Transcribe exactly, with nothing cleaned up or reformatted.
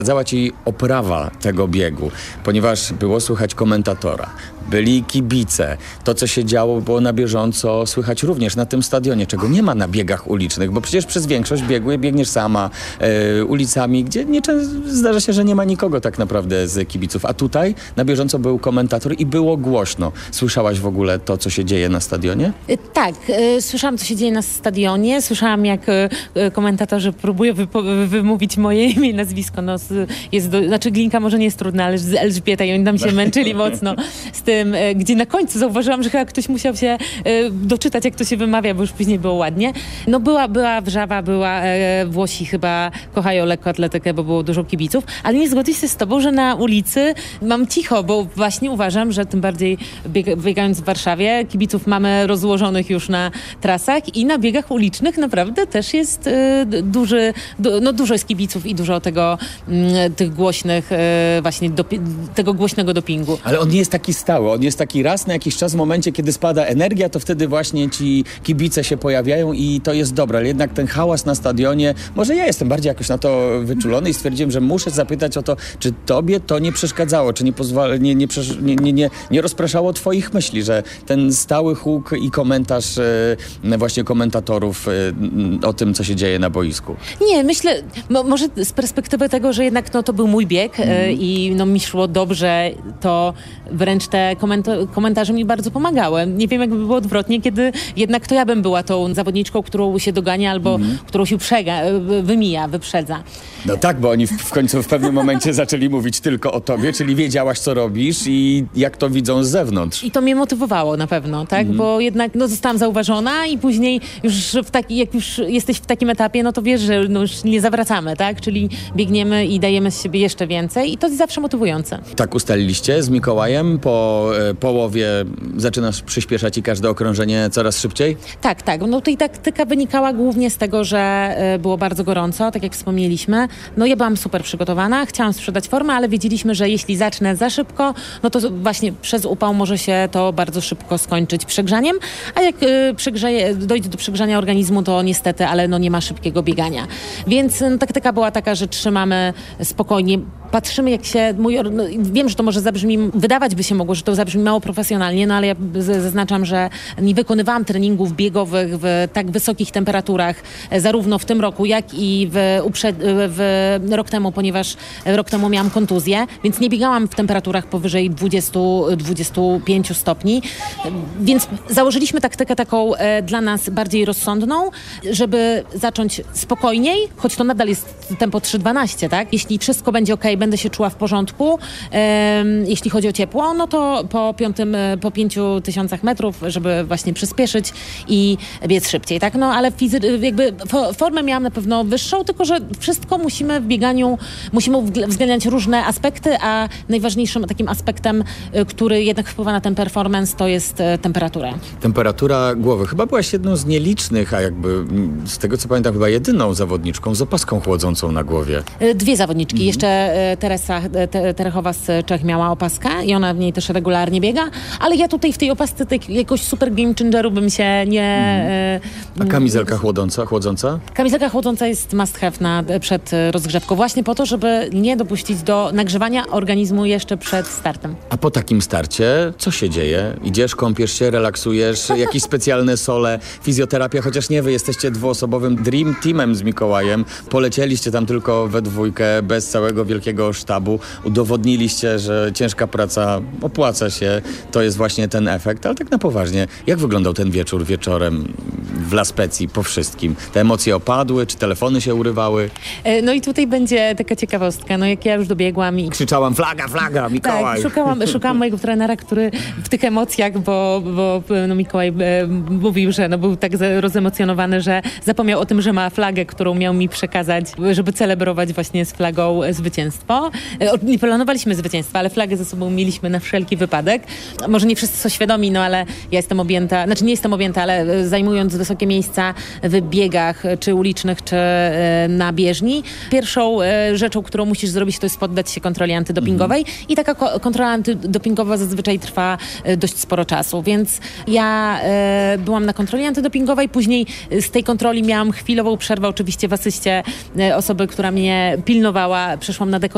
Zała ci oprawa tego biegu, ponieważ było słychać komentatora, byli kibice. To, co się działo, było na bieżąco słychać również na tym stadionie, czego nie ma na biegach ulicznych, bo przecież przez większość biegły biegniesz sama e, ulicami, gdzie nie, zdarza się, że nie ma nikogo tak naprawdę z kibiców. A tutaj na bieżąco był komentator i było głośno. Słyszałaś w ogóle to, co się dzieje na stadionie? Tak, y, słyszałam, co się dzieje na stadionie. Słyszałam, jak y, komentatorzy próbują wypo- wymówić moje imię i nazwisko. No, jest do, znaczy Glinka może nie jest trudna, ale z Elżbieta i oni tam się męczyli mocno z tym, y, gdzie na końcu zauważyłam, że chyba ktoś musiał się y, doczytać, jak to się wymawia, bo już później było ładnie. No była, była wrzawa, była, y, Włosi chyba kochają lekkoatletykę, bo było dużo kibiców, ale nie zgodzę się z tobą, że na ulicy mam cicho, bo właśnie uważam, że tym bardziej bieg- biegając w Warszawie, kibiców mamy rozłożonych już na trasach i na biegach ulicznych naprawdę też jest y, duży, du, no dużo jest kibiców i dużo tego, y, tych głośnych, y, właśnie dopi- tego głośnego dopingu. Ale on nie jest taki stały, on jest taki raz na jakiś czas w momencie, kiedy spada energia, to wtedy właśnie ci kibice się pojawiają i to jest dobre, ale jednak ten hałas na stadionie, może ja jestem bardziej jakoś na to wyczulony i stwierdziłem, że muszę zapytać o to, czy tobie to nie przeszkadzało, czy nie, pozwala, nie, nie, nie, nie, nie, nie rozpraszało twoich myśli, że ten stały huk i komentarz e, właśnie komentatorów e, o tym, co się dzieje na boisku. Nie, myślę, mo, może z perspektywy tego, że jednak no, to był mój bieg mm. y, i no, mi szło dobrze, to wręcz te komenta- komentarze mi bardzo pomagały. Nie wiem, jakby było odwrotnie, kiedy jednak to ja bym była tą zawodniczką, którą się dogania albo mm. którą się przega- wymija, wyprzedza. No tak, bo oni w, w końcu w pewnym momencie zaczęli mówić tylko o tobie, czyli wiedziałaś, co robisz i jak to widzą z zewnątrz. I to mnie motywowało na pewno, tak? Mm. Bo jednak no, zostałam zauważona i później już w taki, jak już jesteś w takim etapie, no to wiesz, że no, już nie zawracamy, tak? Czyli biegniemy i dajemy z siebie jeszcze więcej i to jest zawsze motywujące. Tak ustaliliście z Mikołajem? Po e, połowie zaczynasz przyspieszać i każde okrążenie coraz szybciej? Tak, tak. No tutaj taktyka wynikała głównie z tego, że y, było bardzo gorąco, tak jak wspomnieliśmy. No ja byłam super przygotowana, chciałam sprzedać formę, ale wiedzieliśmy, że jeśli zacznę za szybko, no to właśnie przez upał może się to bardzo szybko skończyć przegrzaniem, a jak y, przegrzeje, dojdzie do przegrzania organizmu, to niestety, ale no nie ma szybkiego biegania. Więc no, taktyka była taka, że trzymamy spokojnie, patrzymy jak się, mój, no, wiem, że to może zabrzmi, wydawać by się mogło, że to zabrzmi mało profesjonalnie, no ale ja zaznaczam, że nie wykonywałam treningów biegowych w tak wysokich temperaturach, zarówno w tym roku, jak i w, uprzed, w rok temu, ponieważ rok temu miałam kontuzję, więc nie biegałam w temperaturach powyżej dwudziestu do dwudziestu pięciu stopni, więc założyliśmy taktykę taką e, dla nas bardziej rozsądną, żeby zacząć spokojniej, choć to nadal jest tempo trzy dwanaście, tak? Jeśli wszystko będzie okej, będę się czuła w porządku, e, jeśli chodzi o ciepło, no to po piątym, po pięciu tysiącach metrów, żeby właśnie przyspieszyć i biec szybciej, tak? No ale fizy- jakby fo- formę miałam na pewno wyższą, tylko że wszystko musimy w bieganiu, musimy uwzględniać różne aspekty, a najważniejszym takim aspektem, który jednak wpływa na ten performance, to jest temperatura. Temperatura głowy. Chyba byłaś jedną z nielicznych, a jakby z tego co pamiętam, chyba jedyną zawodniczką z opaską chłodzącą na głowie. Dwie zawodniczki. Mhm. Jeszcze Teresa Te- Terechowa z Czech miała opaskę i ona w niej też regularnie biega, ale ja tutaj w tej opasce tej, jakoś super game changeru bym się nie... Mhm. A kamizelka chłodząca? chłodząca? Kamizelka chłodząca jest must have na, przed rozgrzewką, właśnie po to, żeby nie dopuścić do nagrzewania organizmu jeszcze przed startem. A po takim starcie co się dzieje? Idziesz, kąpiesz się, relaksujesz, jakieś specjalne sole, fizjoterapia, chociaż nie, wy jesteście dwuosobowym dream teamem z Mikołajem. Polecieliście tam tylko we dwójkę, bez całego wielkiego sztabu. Udowodniliście, że ciężka praca opłaca się. To jest właśnie ten efekt. Ale tak na poważnie, jak wyglądał ten wieczór wieczorem w La Spezii po wszystkim? Te emocje opadły, czy telefony się urywały? No i tutaj będzie taka ciekawostka. No jak ja już dobiegłam i... Krzyczałam flaga, flaga, Mikołaj! Tak, szukałam, szukałam mojego trenera, który w tych emocjach, bo, bo no Mikołaj e, mówił, że no, był tak rozemocjonowany, że zapomniał o tym, że ma flagę, którą miał mi przekazać, żeby celebrować właśnie z flagą zwycięstwo. E, nie planowaliśmy zwycięstwa, ale flagę ze sobą mieliśmy na wszelki wypadek. Może nie wszyscy są świadomi, no ale ja jestem objęta, znaczy nie jestem objęta, ale zajmując wysokie miejsca w biegach, czy ulicznych, czy e, na bieżni, pierwszą e, rzeczą, którą musisz zrobić, to jest poddać się kontroli antydopingowej mhm. i taka ko- kontrola antydopingowa zazwyczaj trwa e, dość sporo czasu, więc ja e, byłam na kontroli antydopingowej, później z tej kontroli miałam chwilową przerwę, oczywiście w asyście e, osoby, która mnie pilnowała, przeszłam na dekorację